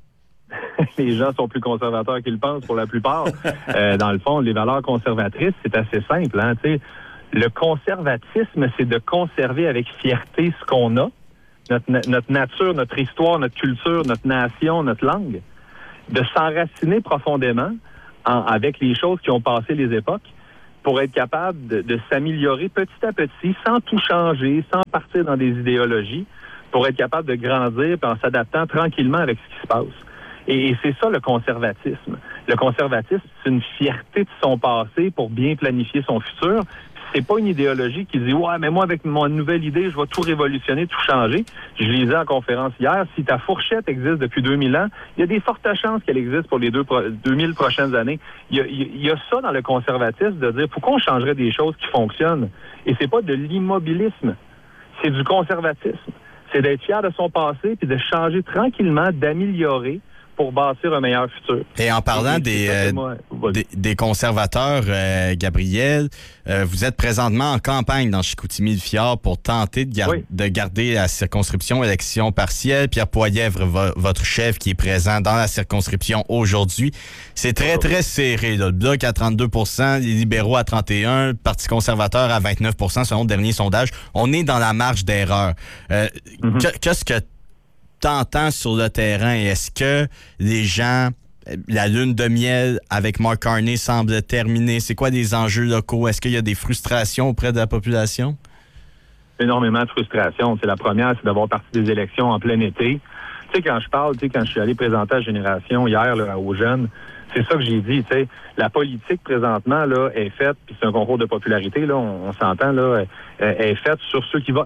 Speaker 19: Les gens sont plus conservateurs qu'ils le pensent pour la plupart. Dans le fond, les valeurs conservatrices, c'est assez simple. Hein, tu sais. Le conservatisme, c'est de conserver avec fierté ce qu'on a. Notre nature, notre histoire, notre culture, notre nation, notre langue, de s'enraciner profondément avec les choses qui ont passé les époques pour être capable de s'améliorer petit à petit, sans tout changer, sans partir dans des idéologies, pour être capable de grandir en s'adaptant tranquillement avec ce qui se passe. Et c'est ça le conservatisme. Le conservatisme, c'est une fierté de son passé pour bien planifier son futur. C'est pas une idéologie qui dit « Ouais, mais moi, avec mon nouvelle idée, je vais tout révolutionner, tout changer. » Je lisais en conférence hier, si ta fourchette existe depuis 2000 ans, il y a des fortes chances qu'elle existe pour les 2000 prochaines années. Il y a ça dans le conservatisme de dire « Pourquoi on changerait des choses qui fonctionnent? » Et c'est pas de l'immobilisme, c'est du conservatisme. C'est d'être fier de son passé puis de changer tranquillement, d'améliorer pour bâtir un meilleur futur.
Speaker 2: Et en parlant des conservateurs, Gabriel, vous êtes présentement en campagne dans Chicoutimi-Le-Fjord pour tenter de garder la circonscription élection partielle. Pierre Poilievre, votre chef qui est présent dans la circonscription aujourd'hui. C'est très, très serré. Là. Le Bloc à 32 %, les libéraux à 31 %, le Parti conservateur à 29 % selon le dernier sondage. On est dans la marge d'erreur. Qu'est-ce que t'entends sur le terrain? Est-ce que les gens, la lune de miel avec Mark Carney semble terminée? C'est quoi les enjeux locaux? Est-ce qu'il y a des frustrations auprès de la population?
Speaker 19: Énormément de frustrations. C'est la première, c'est d'avoir parti des élections en plein été. Tu sais, quand je suis allé présenter à Génération hier là, aux jeunes, c'est ça que j'ai dit. Tu sais, la politique présentement là est faite, puis c'est un concours de popularité, là, on s'entend, là, est faite sur ceux qui votent.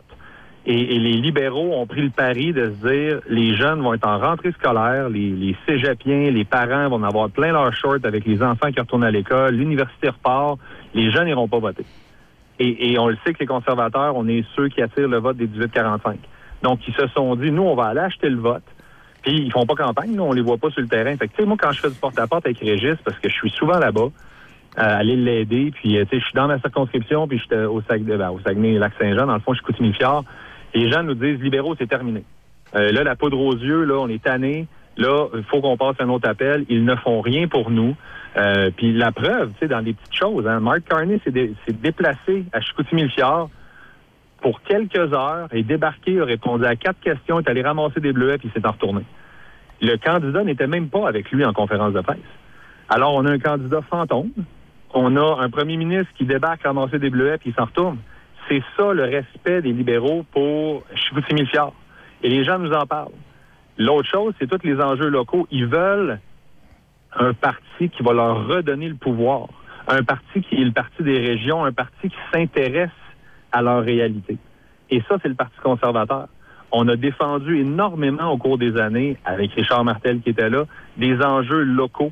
Speaker 19: Et les libéraux ont pris le pari de se dire, les jeunes vont être en rentrée scolaire, les cégepiens, les parents vont en avoir plein leurs shorts avec les enfants qui retournent à l'école, l'université repart, les jeunes n'iront pas voter. Et on le sait que les conservateurs, on est ceux qui attirent le vote des 18-45. Donc, ils se sont dit, nous, on va aller acheter le vote. Puis, ils font pas campagne, nous, on les voit pas sur le terrain. Fait que, tu sais, moi, quand je fais du porte-à-porte avec Régis, parce que je suis souvent là-bas, aller l'aider, puis, tu sais, je suis dans ma circonscription, puis j'étais au Saguenay-Lac-Saint-Jean, dans le fond, je suis Chicoutimi-Le-Fjord. Les gens nous disent, libéraux, c'est terminé. Là, la poudre aux yeux, là, on est tannés. Là, il faut qu'on passe un autre appel. Ils ne font rien pour nous. Puis la preuve, tu sais, dans les petites choses, hein, Mark Carney s'est déplacé à Chicoutimi-Le-Fjord pour quelques heures et débarqué, a répondu à 4 questions, est allé ramasser des bleuets, puis il s'est en retourné. Le candidat n'était même pas avec lui en conférence de presse. Alors, on a un candidat fantôme. On a un premier ministre qui débarque, ramasser des bleuets, puis il s'en retourne. C'est ça le respect des libéraux pour Chicoutimi-Le-Fjord. Et les gens nous en parlent. L'autre chose, c'est tous les enjeux locaux. Ils veulent un parti qui va leur redonner le pouvoir. Un parti qui est le parti des régions, un parti qui s'intéresse à leur réalité. Et ça, c'est le Parti conservateur. On a défendu énormément au cours des années, avec Richard Martel qui était là, des enjeux locaux.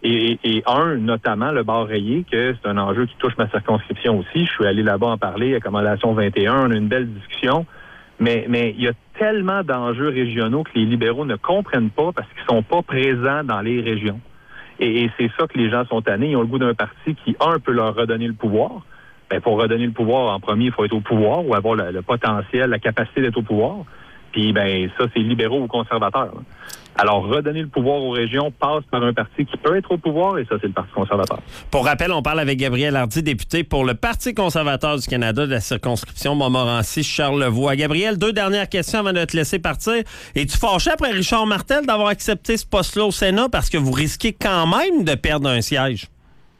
Speaker 19: Et notamment, le bar rayé, que c'est un enjeu qui touche ma circonscription aussi. Je suis allé là-bas en parler, accommodation 21, on a une belle discussion. Mais il y a tellement d'enjeux régionaux que les libéraux ne comprennent pas parce qu'ils sont pas présents dans les régions. Et c'est ça que les gens sont tannés. Ils ont le goût d'un parti qui, peut leur redonner le pouvoir. Ben, pour redonner le pouvoir, en premier, il faut être au pouvoir ou avoir le potentiel, la capacité d'être au pouvoir. Puis, ben, ça, c'est libéraux ou conservateurs. Là. Alors, redonner le pouvoir aux régions passe par un parti qui peut être au pouvoir, et ça, c'est le Parti conservateur.
Speaker 1: Pour rappel, on parle avec Gabriel Hardy, député pour le Parti conservateur du Canada de la circonscription Montmorency-Charlevoix. Gabriel, 2 dernières questions avant de te laisser partir. Es-tu fâché après Richard Martel d'avoir accepté ce poste-là au Sénat parce que vous risquez quand même de perdre un siège?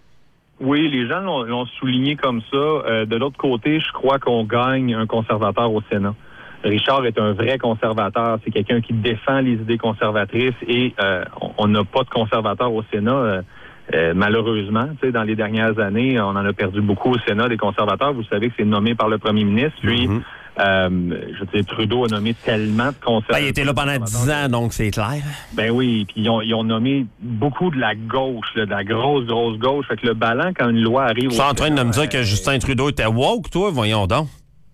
Speaker 19: Oui, les gens l'ont souligné comme ça. De l'autre côté, je crois qu'on gagne un conservateur au Sénat. Richard est un vrai conservateur. C'est quelqu'un qui défend les idées conservatrices et on n'a pas de conservateur au Sénat, malheureusement. Tu sais, dans les dernières années, on en a perdu beaucoup au Sénat des conservateurs. Vous savez que c'est nommé par le premier ministre. Puis, je veux dire, Trudeau a nommé tellement de conservateurs.
Speaker 1: Il était là pendant 10 ans, donc c'est clair.
Speaker 19: Ben oui, puis ils ont nommé beaucoup de la gauche, là, de la grosse gauche. Fait que le ballon, quand une loi arrive...
Speaker 1: Tu es en train de me dire que Justin Trudeau était woke, toi? Voyons donc.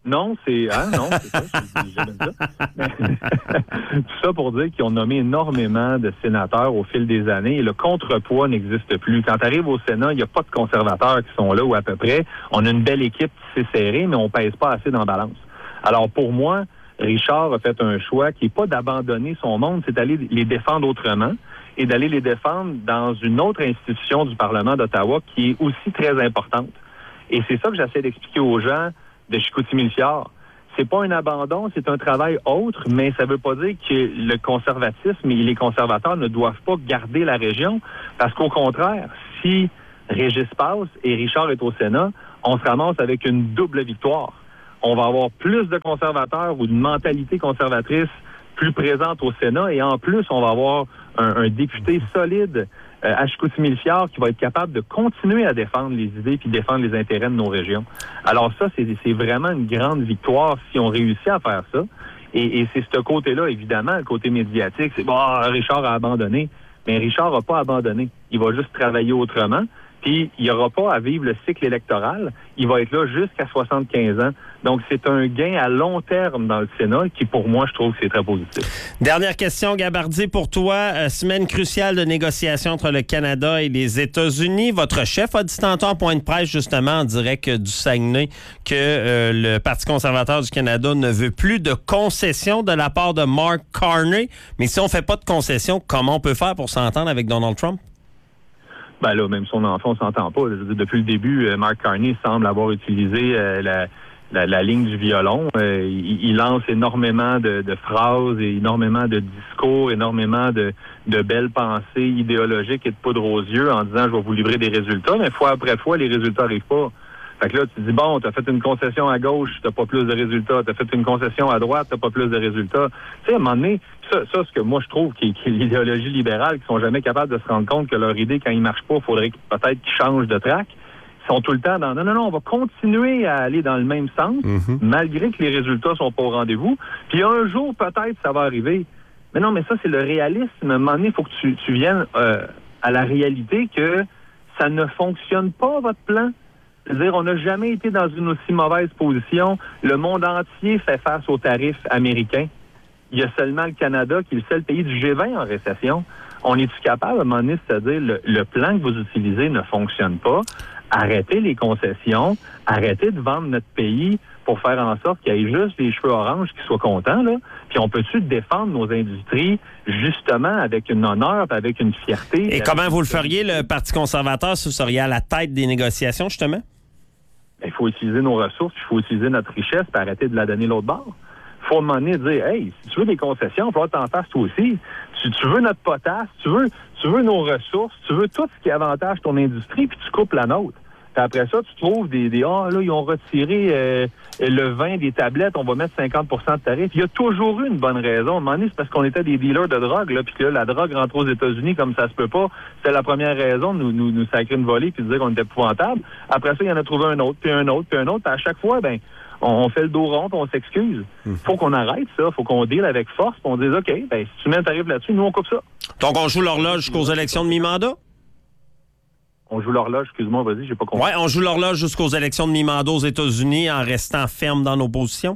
Speaker 19: Non, c'est ça, j'ai jamais dit ça. Tout ça pour dire qu'ils ont nommé énormément de sénateurs au fil des années et le contrepoids n'existe plus. Quand tu arrives au Sénat, il n'y a pas de conservateurs qui sont là ou à peu près. On a une belle équipe qui s'est serrée, mais on pèse pas assez dans la balance. Alors pour moi, Richard a fait un choix qui n'est pas d'abandonner son monde, c'est d'aller les défendre autrement et d'aller les défendre dans une autre institution du Parlement d'Ottawa qui est aussi très importante. Et c'est ça que j'essaie d'expliquer aux gens de Chicoutimi-Le-Fjord. C'est pas un abandon, c'est un travail autre, mais ça veut pas dire que le conservatisme et les conservateurs ne doivent pas garder la région, parce qu'au contraire, si Régis passe et Richard est au Sénat, on se ramasse avec une double victoire. On va avoir plus de conservateurs ou une mentalité conservatrice plus présente au Sénat, et en plus, on va avoir un député solide à Chicoutimi-Le-Fjord qui va être capable de continuer à défendre les idées puis défendre les intérêts de nos régions. Alors ça, c'est vraiment une grande victoire si on réussit à faire ça. Et c'est ce côté-là, évidemment, le côté médiatique, c'est Richard a abandonné. Mais Richard n'a pas abandonné. Il va juste travailler autrement. Puis, il n'y aura pas à vivre le cycle électoral. Il va être là jusqu'à 75 ans. Donc, c'est un gain à long terme dans le Sénat qui, pour moi, je trouve que c'est très positif.
Speaker 1: Dernière question, Gabardi, pour toi. Semaine cruciale de négociation entre le Canada et les États-Unis. Votre chef a dit tantôt en point de presse, justement, en direct du Saguenay, que le Parti conservateur du Canada ne veut plus de concessions de la part de Mark Carney. Mais si on ne fait pas de concessions, comment on peut faire pour s'entendre avec Donald Trump?
Speaker 19: Ben là, même son enfant, on s'entend pas. Je veux dire, depuis le début, Mark Carney semble avoir utilisé la ligne du violon. Il lance énormément de phrases, et énormément de discours, énormément de belles pensées idéologiques et de poudre aux yeux en disant « je vais vous livrer des résultats », mais fois après fois, les résultats n'arrivent pas. Fait que là, tu dis, bon, t'as fait une concession à gauche, t'as pas plus de résultats. T'as fait une concession à droite, t'as pas plus de résultats. Tu sais, à un moment donné, ça, ce que moi, je trouve qui est l'idéologie libérale, qui sont jamais capables de se rendre compte que leur idée, quand ils marchent pas, il faudrait peut-être qu'ils changent de track. Ils sont tout le temps dans, non, on va continuer à aller dans le même sens, malgré que les résultats sont pas au rendez-vous. Puis un jour, peut-être, ça va arriver. Mais non, mais ça, c'est le réalisme. À un moment donné, il faut que tu viennes à la réalité que ça ne fonctionne pas, votre plan. C'est-à-dire, on n'a jamais été dans une aussi mauvaise position. Le monde entier fait face aux tarifs américains. Il y a seulement le Canada qui est le seul pays du G20 en récession. On est-tu capable, à un moment donné, c'est-à-dire, le plan que vous utilisez ne fonctionne pas. Arrêtez les concessions. Arrêtez de vendre notre pays pour faire en sorte qu'il y ait juste les cheveux oranges qui soient contents, là. Puis on peut-tu défendre nos industries, justement, avec une honneur, avec une fierté.
Speaker 1: Et comment vous le feriez, le Parti conservateur, si vous seriez à la tête des négociations, justement?
Speaker 19: Il faut utiliser nos ressources, il faut utiliser notre richesse pour arrêter de la donner l'autre bord. Il faut à un moment donné dire, hey, si tu veux des concessions, il faut que t'en fasses toi aussi. Tu veux notre potasse, tu veux nos ressources, tu veux tout ce qui avantage ton industrie, puis tu coupes la nôtre. Puis après ça, tu trouves là, ils ont retiré le vin des tablettes, on va mettre 50 de tarif. Il y a toujours eu une bonne raison. À un moment donné, c'est parce qu'on était des dealers de drogue, là, puis que là, la drogue rentre aux États-Unis comme ça se peut pas. C'était la première raison de nous sacrer une volée puis de dire qu'on était épouvantable. Après ça, il y en a trouvé un autre, puis un autre, puis un autre. Puis à chaque fois, on fait le dos rond, puis on s'excuse. Faut qu'on arrête ça, faut qu'on deal avec force, puis on dise, OK, si tu mets un tarif là-dessus, nous, on coupe ça.
Speaker 1: Donc, on joue l'horloge jusqu'aux élections de mi-mandat?
Speaker 19: On joue l'horloge, excuse-moi, vas-y, j'ai pas compris.
Speaker 1: Oui, on joue l'horloge jusqu'aux élections de mi-mandat aux États-Unis en restant ferme dans nos positions?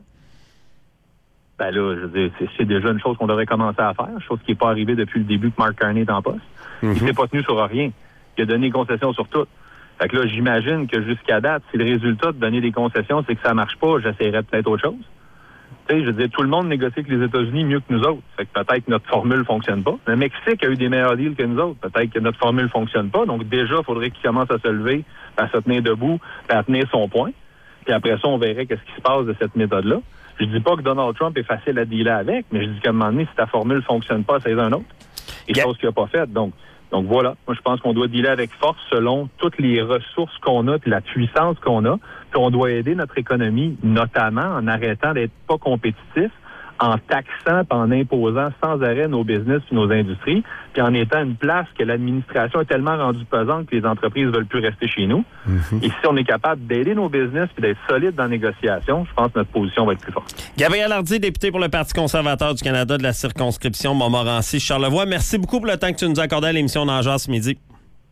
Speaker 19: Ben là, je veux dire, c'est déjà une chose qu'on devrait commencer à faire, chose qui n'est pas arrivée depuis le début que Mark Carney est en poste. Il s'est pas tenu sur rien. Il a donné des concessions sur tout. Fait que là, j'imagine que jusqu'à date, si le résultat de donner des concessions, c'est que ça marche pas, j'essaierais peut-être autre chose. Tu sais, je veux dire, tout le monde négocie avec les États-Unis mieux que nous autres. Fait que peut-être que notre formule fonctionne pas. Le Mexique a eu des meilleurs deals que nous autres. Peut-être que notre formule fonctionne pas. Donc déjà, il faudrait qu'il commence à se lever, à se tenir debout, à tenir son point. Puis après ça, on verrait qu'est-ce qui se passe de cette méthode-là. Je dis pas que Donald Trump est facile à dealer avec, mais je dis qu'à un moment donné, si ta formule fonctionne pas, c'est un autre. Et chose qu'il n'a pas faite. Donc voilà, moi je pense qu'on doit dealer avec force selon toutes les ressources qu'on a, puis la puissance qu'on a, puis on doit aider notre économie, notamment en arrêtant d'être pas compétitif, en taxant et en imposant sans arrêt nos business et nos industries, puis en étant une place que l'administration est tellement rendue pesante que les entreprises veulent plus rester chez nous. Et si on est capable d'aider nos business et d'être solide dans la négociation, je pense que notre position va être plus forte.
Speaker 1: Gabriel Hardy, député pour le Parti conservateur du Canada de la circonscription Montmorency-Charlevoix. Merci beaucoup pour le temps que tu nous as accordé à l'émission d'Enjazz ce midi.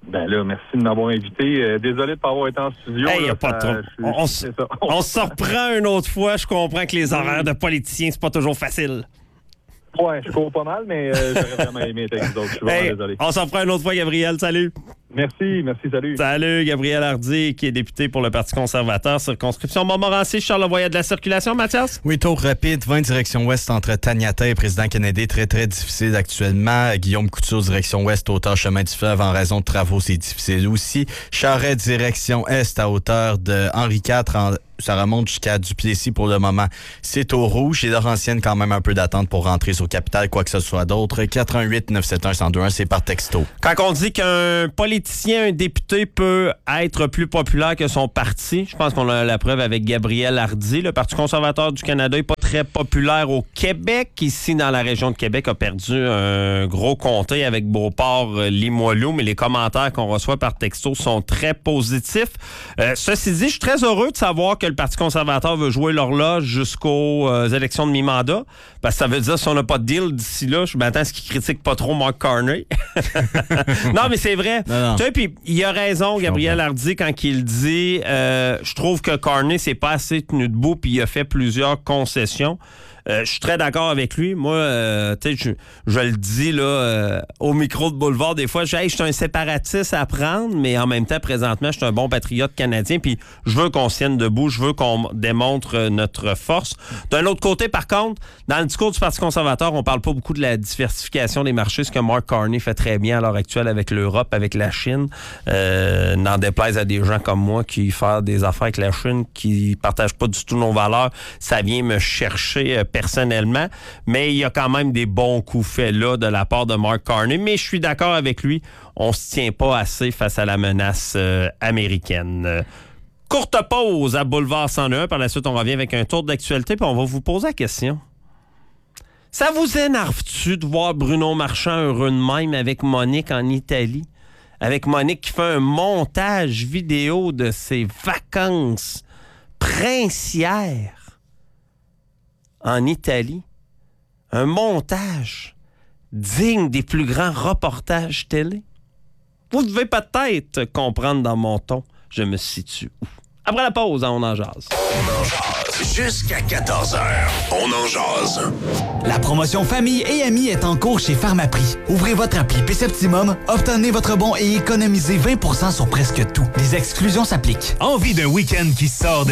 Speaker 19: Ben là, merci de m'avoir invité. Désolé de ne pas avoir été en studio.
Speaker 1: Il n'y a pas de trop. On se reprend une autre fois. Je comprends que les horaires de politiciens, c'est pas toujours facile.
Speaker 19: Ouais, je cours pas mal, mais j'aurais vraiment aimé être avec vous autres. Je suis vraiment désolé.
Speaker 1: On s'en fera une autre fois, Gabriel. Salut.
Speaker 19: Merci, salut.
Speaker 1: Salut, Gabriel Hardy, qui est député pour le Parti conservateur, circonscription Montmorency. Charlevoix, de la circulation, Mathias?
Speaker 2: Oui, tour rapide, 20 direction ouest entre Taniata et Président Kennedy, très, très difficile actuellement. Guillaume Couture, direction ouest, hauteur chemin du fleuve, en raison de travaux, c'est difficile aussi. Charret, direction est, à hauteur de Henri IV, ça remonte jusqu'à Duplessis pour le moment. C'est au rouge et Laurentienne, quand même un peu d'attente pour rentrer sur Capitale, quoi que ce soit d'autre. 418-971-1021, c'est par texto.
Speaker 1: Quand on dit qu'un politicien, un député peut être plus populaire que son parti, je pense qu'on a la preuve avec Gabriel Hardy. Le Parti conservateur du Canada n'est pas très populaire au Québec. Ici, dans la région de Québec, a perdu un gros comté avec Beauport-Limoilou, mais les commentaires qu'on reçoit par texto sont très positifs. Ceci dit, je suis très heureux de savoir que le Parti conservateur veut jouer l'horloge jusqu'aux élections de mi-mandat, parce que ça veut dire si on n'a pas de deal d'ici là, je m'attends à ce qu'il critique pas trop Mark Carney. Non, mais c'est vrai. Tu sais, puis il a raison, Gabriel Hardy, quand il dit je trouve que Carney s'est pas assez tenu debout puis il a fait plusieurs concessions. Je suis très d'accord avec lui. Moi, tu sais, je le dis là au micro de Boulevard, des fois, je suis un séparatiste à prendre, mais en même temps, présentement, je suis un bon patriote canadien, puis je veux qu'on se tienne debout, je veux qu'on démontre notre force. D'un autre côté, par contre, dans le discours du Parti conservateur, on parle pas beaucoup de la diversification des marchés, ce que Mark Carney fait très bien à l'heure actuelle avec l'Europe, avec la Chine. N'en déplaise à des gens comme moi qui font des affaires avec la Chine, qui partagent pas du tout nos valeurs, ça vient me chercher personnellement, mais il y a quand même des bons coups faits là de la part de Mark Carney, mais je suis d'accord avec lui, on se tient pas assez face à la menace américaine. Courte pause à Boulevard 101, par la suite on revient avec un tour d'actualité, puis on va vous poser la question. Ça vous énerve-tu de voir Bruno Marchand heureux de même avec Monique en Italie? Avec Monique qui fait un montage vidéo de ses vacances princières en Italie, un montage digne des plus grands reportages télé. Vous devez peut-être comprendre dans mon ton, je me situe où. Après la pause, on en jase.
Speaker 3: On en jase jusqu'à 14h. On en jase.
Speaker 20: La promotion Famille et Amis est en cours chez Pharmaprix. Ouvrez votre appli Pceptimum, obtenez votre bon et économisez 20% sur presque tout. Les exclusions s'appliquent.
Speaker 10: Envie d'un week-end qui sort de